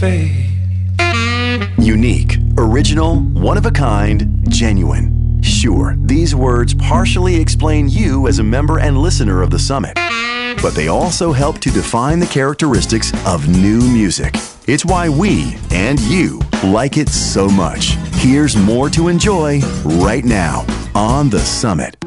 Unique, original, one of a kind, genuine. Sure, these words partially explain you as a member and listener of the Summit, but they also help to define the characteristics of new music. It's why we and you like it so much. Here's more to enjoy right now on the Summit.